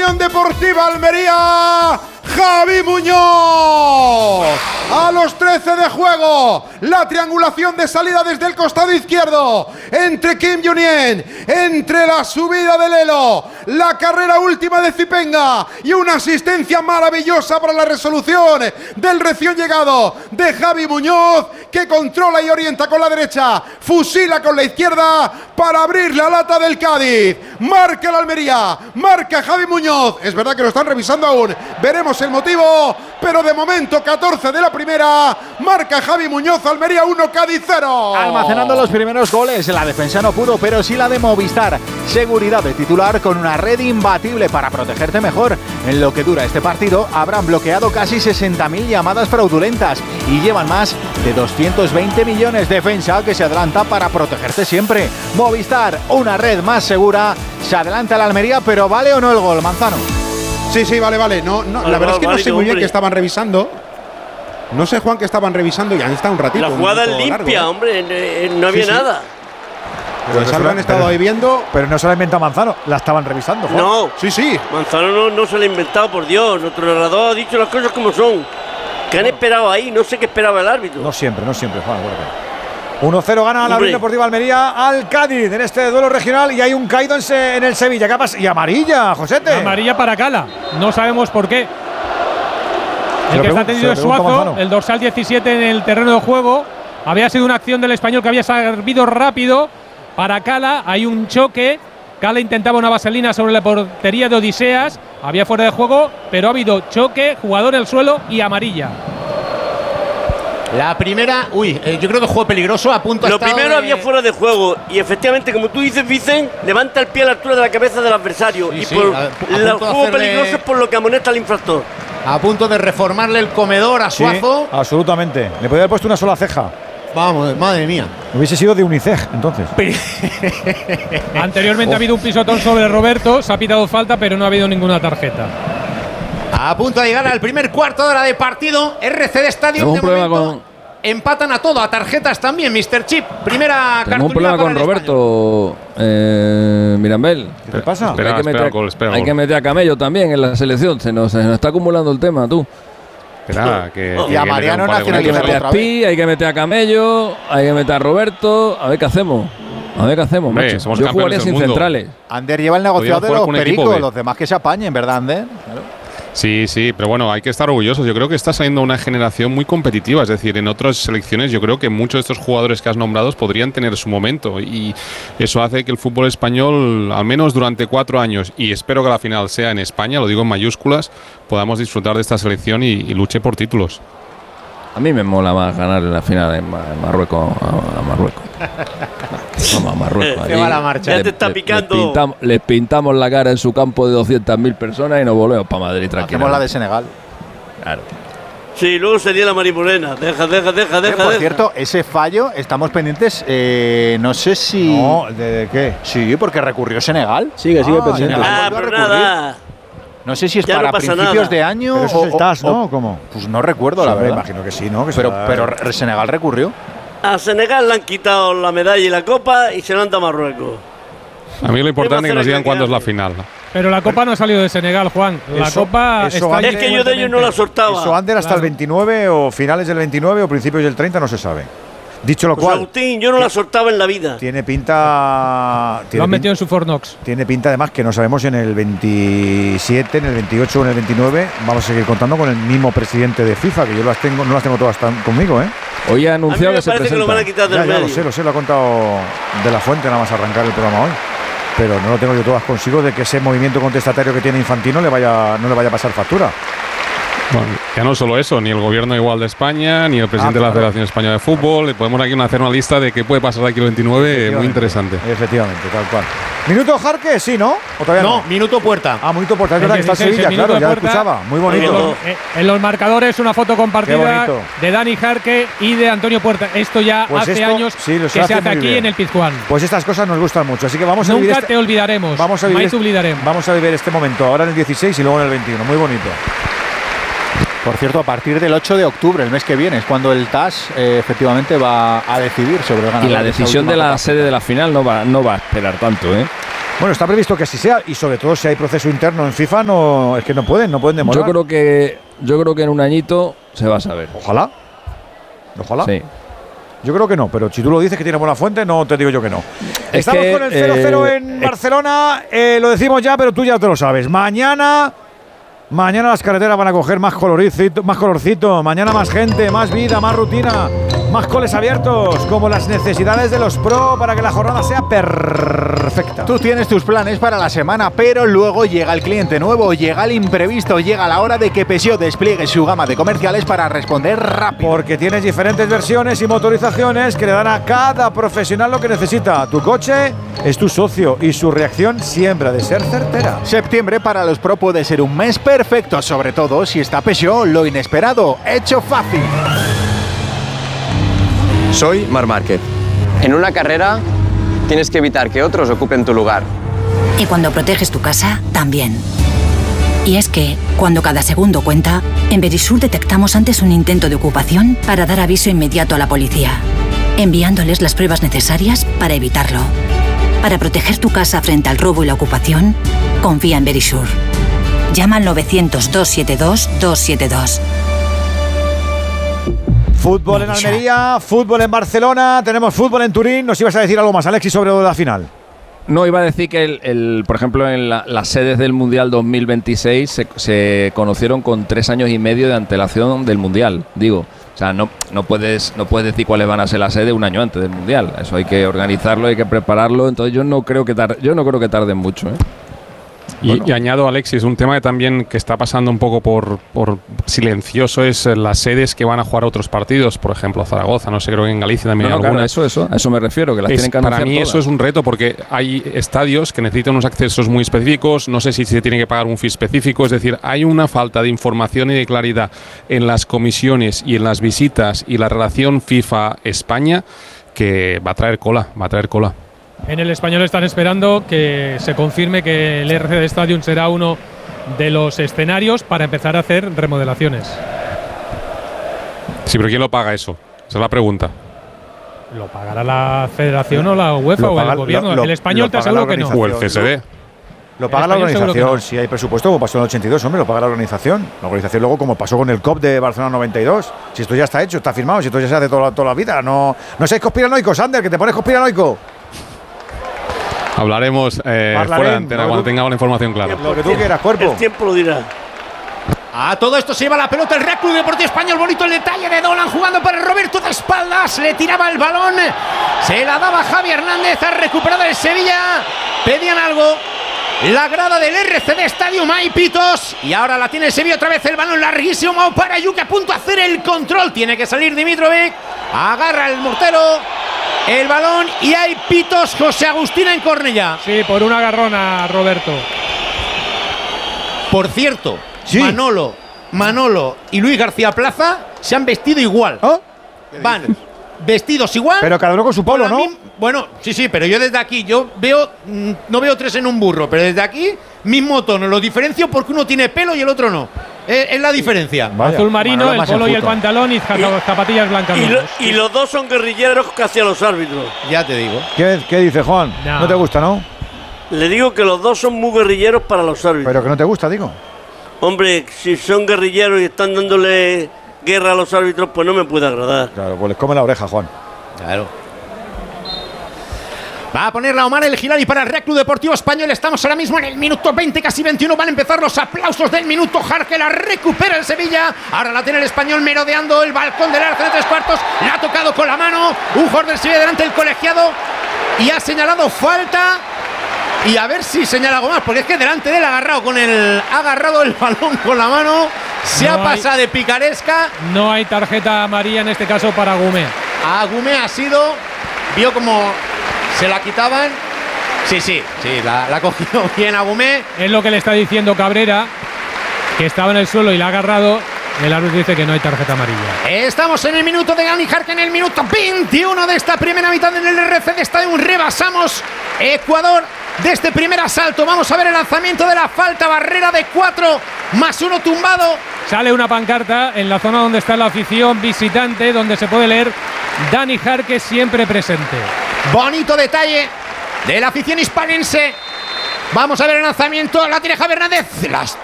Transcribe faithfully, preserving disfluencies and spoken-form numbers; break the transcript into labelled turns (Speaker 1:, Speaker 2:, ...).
Speaker 1: Unión Deportiva Almería, Javi Muñoz. A los trece de juego, la triangulación de salida desde el costado izquierdo entre Kim Junien, entre la subida de Lelo, la carrera última de Zipenga y una asistencia maravillosa para la resolución del recién llegado de Javi Muñoz, que controla y orienta con la derecha, fusila con la izquierda para abrir la lata del Cádiz. Marca la Almería, marca Javi Muñoz. Es verdad que lo están revisando aún, veremos el motivo, pero de momento catorce de la primera, marca Javi Muñoz, Almería uno, Cádiz cero.
Speaker 2: Almacenando los primeros goles, la defensa no pudo, pero sí la de Movistar. Seguridad de titular con una red imbatible para protegerte mejor. En lo que dura este partido, habrán bloqueado casi sesenta mil llamadas fraudulentas y llevan más de doscientos veinte millones. Defensa que se adelanta para protegerte siempre. Movistar, una red más segura. Se adelanta la Almería, pero ¿vale o no el gol, Manzano?
Speaker 1: Sí, sí, vale, vale. No, no, vale, la verdad vale, es que no vale, sé muy hombre. bien que estaban revisando. No sé, Juan, que estaban revisando y ahí está un ratito.
Speaker 3: La jugada es limpia, largo, ¿eh? hombre, no había sí, sí. nada.
Speaker 1: Pues algo han estado ahí viendo.
Speaker 2: Pero no se la ha inventado Manzano, la estaban revisando, Juan.
Speaker 3: No,
Speaker 1: sí, sí.
Speaker 3: Manzano no, no se la ha inventado, por Dios. Nuestro narrador ha dicho las cosas como son. ¿Qué han esperado ahí? No sé qué esperaba el árbitro.
Speaker 2: No siempre, no siempre, Juan. uno cero gana la Unión Deportiva Almería al Cádiz en este duelo regional y hay un caído en, se, en el Sevilla. ¿Qué pasa? Y amarilla, Josete.
Speaker 4: Amarilla para Cala. No sabemos por qué. El que está atendido es Suazo, el dorsal diecisiete en el terreno de juego. Había sido una acción del español que había servido rápido para Cala. Hay un choque. Cala intentaba una vaselina sobre la portería de Odiseas. Había fuera de juego, pero ha habido choque, jugador en el suelo y amarilla.
Speaker 5: La primera, uy, eh, yo creo que juego peligroso, a punto.
Speaker 3: Lo primero de... había fuera de juego y efectivamente, como tú dices, Vicen, levanta el pie a la altura de la cabeza del adversario sí, y sí, por a, a el juego hacerle... peligroso es por lo que amonesta al infractor.
Speaker 5: A punto de reformarle el comedor a Suazo.
Speaker 2: Sí, absolutamente. Le podía haber puesto una sola ceja.
Speaker 5: Vamos, madre mía.
Speaker 2: Hubiese sido de Unicef, entonces.
Speaker 4: Anteriormente oh. ha habido un pisotón sobre Roberto, se ha pitado falta, pero no ha habido ninguna tarjeta.
Speaker 5: A punto de llegar al primer cuarto de hora de partido, R C D Stadium de momento con... empatan a todo, a tarjetas también, mister Chip. Primera cartulina.
Speaker 6: Tengo un problema con Roberto eh, Mirambel.
Speaker 2: ¿Qué pasa?
Speaker 6: Espera, hay, que
Speaker 7: espera,
Speaker 6: meter,
Speaker 7: gol, espera,
Speaker 6: hay
Speaker 7: gol.
Speaker 6: que meter a Camello también en la selección. Se nos, se nos está acumulando el tema, tú.
Speaker 7: Espera, que,
Speaker 6: oh.
Speaker 7: que
Speaker 6: y a Mariano nacionalizar otra vez. Hay que meter a Camello, hay que meter a Roberto. A ver qué hacemos. A ver qué hacemos, Hombre, macho. Yo jugaría sin mundo. centrales.
Speaker 2: Ander lleva el negociado de los pericos, de... los demás que se apañen, ¿verdad, Ander? Claro.
Speaker 7: Sí, sí, pero bueno, hay que estar orgullosos. Yo creo que está saliendo una generación muy competitiva. Es decir, en otras selecciones yo creo que muchos de estos jugadores que has nombrado podrían tener su momento. Y eso hace que el fútbol español, al menos durante cuatro años, y espero que la final sea en España, lo digo en mayúsculas, podamos disfrutar de esta selección y, y luche por títulos.
Speaker 6: A mí me mola más ganar en la final en Marruecos. A Marruecos. Vamos a Marruecos.
Speaker 3: ¿Qué va la marcha? Ya te está
Speaker 6: le,
Speaker 3: picando.
Speaker 6: Les pintamos, les pintamos la cara en su campo de doscientas mil personas y nos volvemos para Madrid tranquilo.
Speaker 2: Hacemos la de Senegal.
Speaker 6: Claro.
Speaker 3: Sí, luego sería la Marimorena. Deja, deja, deja, deja.
Speaker 2: Por
Speaker 3: deja.
Speaker 2: cierto, ese fallo, estamos pendientes. Eh, no sé si.
Speaker 4: No, ¿de, de qué?
Speaker 2: Sí, porque recurrió Senegal.
Speaker 6: Sigue, sigue
Speaker 2: ah,
Speaker 6: pendiente.
Speaker 3: Ah, pero nada.
Speaker 2: No sé si es
Speaker 3: ya
Speaker 2: para
Speaker 3: no
Speaker 2: principios
Speaker 3: nada.
Speaker 2: de año
Speaker 4: pero eso
Speaker 2: o,
Speaker 4: es el T A S, ¿no?
Speaker 2: O,
Speaker 4: ¿Cómo?
Speaker 2: Pues no recuerdo, sí, la verdad.
Speaker 4: Imagino que sí, ¿no? Que
Speaker 2: pero,
Speaker 4: será...
Speaker 2: pero Senegal recurrió.
Speaker 3: A Senegal le han quitado la medalla y la copa y se lo han dado a Marruecos.
Speaker 7: A mí lo importante es que nos digan cuándo es la final.
Speaker 4: Pero la copa no ha salido de Senegal, Juan. La
Speaker 2: eso,
Speaker 4: copa
Speaker 2: eso
Speaker 4: está.
Speaker 3: Es que yo de ellos no la soltaba.
Speaker 2: Eso Ander hasta claro. el veintinueve o finales del veintinueve o principios del treinta no se sabe. Dicho lo
Speaker 3: pues
Speaker 2: cual.
Speaker 3: Agustín, yo no la soltaba en la vida.
Speaker 2: Tiene pinta. Tiene
Speaker 4: lo han
Speaker 2: pinta,
Speaker 4: metido en su Fornox.
Speaker 2: Tiene pinta además que no sabemos si en el veintisiete, en el veintiocho o en el veintinueve vamos a seguir contando con el mismo presidente de FIFA, que yo las tengo, no las tengo todas tan conmigo, ¿eh?
Speaker 6: Hoy ha anunciado que se presenta.
Speaker 3: Que lo van a quitar del
Speaker 2: ya, ya
Speaker 3: medio.
Speaker 2: lo sé, lo sé, lo ha contado de la fuente nada más arrancar el programa hoy. Pero no lo tengo yo todas consigo de que ese movimiento contestatario que tiene Infantino le vaya, no le vaya a pasar factura.
Speaker 7: Bueno, ya no solo eso, ni el gobierno igual de España, ni el presidente ah, claro. de la Federación Española de Fútbol. Podemos aquí hacer una lista de qué puede pasar aquí el veintinueve, muy interesante.
Speaker 2: Efectivamente, tal cual. ¿Minuto Jarque? Sí, ¿no? ¿O todavía no?
Speaker 5: No, minuto Puerta.
Speaker 2: Ah, minuto Puerta, es verdad que está Sevilla, claro, ya lo escuchaba. Muy bonito.
Speaker 4: En los, en los marcadores, una foto compartida de Dani Jarque y de Antonio Puerta. Esto ya
Speaker 2: pues
Speaker 4: hace
Speaker 2: esto,
Speaker 4: años
Speaker 2: sí,
Speaker 4: que se hace aquí
Speaker 2: bien.
Speaker 4: en el Pizjuán.
Speaker 2: Pues estas cosas nos gustan mucho, así que vamos a
Speaker 4: Nunca
Speaker 2: vivir.
Speaker 4: Nunca te olvidaremos.
Speaker 2: Vamos a vivir.
Speaker 4: Mai te olvidaremos.
Speaker 2: Vamos a vivir este momento, ahora en el dieciséis y luego en el veintiuno. Muy bonito. Por cierto, a partir del ocho de octubre, el mes que viene, es cuando el T A S eh, efectivamente va a decidir sobre el ganador.
Speaker 6: Y la decisión de la sede de la final no va, no va a esperar tanto, ¿eh?
Speaker 8: Bueno, está previsto que así sea, y sobre todo si hay proceso interno en FIFA, no es que no pueden, no pueden demorar.
Speaker 6: Yo creo que, yo creo que en un añito se va a saber.
Speaker 8: Ojalá. Ojalá.
Speaker 6: Sí.
Speaker 8: Yo creo que no, pero si tú lo dices que tiene buena fuente, no te digo yo que no.
Speaker 6: Es
Speaker 8: Estamos
Speaker 6: que,
Speaker 8: con el cero cero
Speaker 6: eh,
Speaker 8: en Barcelona, eh, lo decimos ya, pero tú ya te lo sabes. Mañana, mañana las carreteras van a coger más colorcito, más colorcito, mañana más gente, más vida, más rutina, más coles abiertos, como las necesidades de los pro para que la jornada sea perfecta.
Speaker 2: Tú tienes tus planes para la semana, pero luego llega el cliente nuevo, llega el imprevisto, llega la hora de que Peugeot despliegue su gama de comerciales para responder rápido.
Speaker 8: Porque tienes diferentes versiones y motorizaciones que le dan a cada profesional lo que necesita. Tu coche es tu socio y su reacción siempre ha de ser certera.
Speaker 2: Septiembre para los pro puede ser un mes perfecto, sobre todo si está Peugeot, lo inesperado, hecho fácil.
Speaker 9: Soy Marc Márquez. En una carrera tienes que evitar que otros ocupen tu lugar.
Speaker 10: Y cuando proteges tu casa, también. Y es que, cuando cada segundo cuenta, en Verisur detectamos antes un intento de ocupación para dar aviso inmediato a la policía, enviándoles las pruebas necesarias para evitarlo. Para proteger tu casa frente al robo y la ocupación, confía en Verisur. Llama al novecientos, doscientos setenta y dos, doscientos setenta y dos.
Speaker 8: Fútbol en Almería, fútbol en Barcelona, tenemos fútbol en Turín. ¿Nos ibas a decir algo más, Alexis, sobre la final?
Speaker 6: No, iba a decir que, el, el, por ejemplo, en la, las sedes del Mundial dos mil veintiséis se, se conocieron con tres años y medio de antelación del Mundial, digo. O sea, no, no, puedes, no puedes decir cuáles van a ser las sedes un año antes del Mundial. Eso hay que organizarlo, hay que prepararlo. Entonces yo no creo que tarde, yo no creo que tarden mucho, ¿eh?
Speaker 7: Y, bueno. y añado, Alexis, un tema que también que está pasando un poco por, por silencioso es las sedes que van a jugar otros partidos, por ejemplo Zaragoza, no sé, creo que en Galicia también
Speaker 6: no,
Speaker 7: hay
Speaker 6: no,
Speaker 7: alguna.
Speaker 6: Claro, eso, eso, a eso me refiero, que las
Speaker 7: es,
Speaker 6: tienen que anunciar
Speaker 7: Para mí
Speaker 6: todas.
Speaker 7: Eso es un reto porque hay estadios que necesitan unos accesos muy específicos, no sé si se tiene que pagar un fee específico, es decir, hay una falta de información y de claridad en las comisiones y en las visitas y la relación FIFA-España que va a traer cola, va a traer cola.
Speaker 4: En el Español están esperando que se confirme que el R C D Stadium será uno de los escenarios para empezar a hacer remodelaciones.
Speaker 7: Sí, pero ¿quién lo paga eso? Esa es la pregunta.
Speaker 4: ¿Lo pagará la Federación o la UEFA o el Gobierno?
Speaker 8: Lo,
Speaker 4: el Español te aseguro que no.
Speaker 7: O el C S D.
Speaker 8: Lo paga la organización, no. Si hay presupuesto, como pasó en el ochenta y dos, hombre, lo paga la organización. La organización luego, como pasó con el C O P de Barcelona noventa y dos. Si esto ya está hecho, está firmado, si esto ya se hace toda, toda la vida. No, no seáis conspiranoicos, Sander, que te pones conspiranoico.
Speaker 7: Hablaremos eh, fuera de antena cuando tengamos la información clara.
Speaker 8: Lo que tú quieras, cuerpo.
Speaker 3: El tiempo lo dirá.
Speaker 5: A todo esto se lleva la pelota el Real Club Deportivo Español. Bonito el detalle de Dolan jugando para Roberto de espaldas. Le tiraba el balón. Se la daba Javi Hernández. Ha recuperado el Sevilla. Pedían algo. La grada del R C D Stadium, hay pitos. Y ahora la tiene el Sevilla otra vez. El balón larguísimo para Yuke, a punto de hacer el control. Tiene que salir Dimitrovic. Agarra el mortero. El balón y hay pitos. José Agustín en Cornellá.
Speaker 4: Sí, por una garrona, Roberto.
Speaker 5: Por cierto,
Speaker 8: sí.
Speaker 5: Manolo, Manolo y Luis García Plaza se han vestido igual.
Speaker 8: ¿Oh?
Speaker 5: Van vestidos igual.
Speaker 8: Pero cada uno con su polo,
Speaker 5: con
Speaker 8: ¿no?
Speaker 5: Misma, bueno, sí, sí, pero yo desde aquí, yo veo, no veo tres en un burro, pero desde aquí, mismo tono. Lo diferencio porque uno tiene pelo y el otro no. Es, es la diferencia.
Speaker 4: Vaya, azul marino, el polo y el pantalón y, y zapatillas blancas.
Speaker 3: Y, lo, y los dos son guerrilleros casi a los árbitros.
Speaker 5: Ya te digo.
Speaker 8: ¿Qué, qué dice Juan? No. no te gusta, ¿no?
Speaker 3: Le digo que los dos son muy guerrilleros para los árbitros.
Speaker 8: Pero que no te gusta, digo.
Speaker 3: Hombre, si son guerrilleros y están dándole guerra a los árbitros, pues no me puede agradar.
Speaker 8: Claro, pues les come la oreja, Juan.
Speaker 5: Claro. Va a poner la Omar el Gilali para el Real Club Deportivo Español. Estamos ahora mismo en el minuto veinte, casi veintiuno. Van a empezar los aplausos del minuto. Jarque la recupera el Sevilla. Ahora la tiene el Español merodeando el balcón del arco de tres cuartos. La ha tocado con la mano. Un jugador del Sevilla delante del colegiado. Y ha señalado falta. Y a ver si señala algo más, porque es que delante de él ha agarrado con el. Ha agarrado el balón con la mano. Se no ha pasado hay, de picaresca.
Speaker 4: No hay tarjeta amarilla en este caso para Gumé.
Speaker 5: A Gumé ha sido. Vio como se la quitaban. Sí, sí, sí, la, la ha cogido bien a Gumé.
Speaker 4: Es lo que le está diciendo Cabrera, que estaba en el suelo y la ha agarrado. El árbitro dice que no hay tarjeta amarilla.
Speaker 5: Estamos en el minuto de Gani Jarque, en el minuto veintiuno de esta primera mitad en el R C D Stadium. Rebasamos Ecuador de este primer asalto. Vamos a ver el lanzamiento de la falta. Barrera de cuatro más uno tumbado.
Speaker 4: sale una pancarta en la zona donde está la afición visitante, donde se puede leer Dani Jarque siempre presente.
Speaker 5: Bonito detalle de la afición hispalense. Vamos a ver el lanzamiento, la tiene Javi Hernández, las